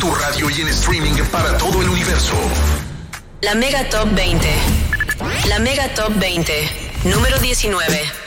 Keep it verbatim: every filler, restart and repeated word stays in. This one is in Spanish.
tu radio y en streaming para todo el universo. La Mega Top veinte. La Mega Top veinte. Número diecinueve.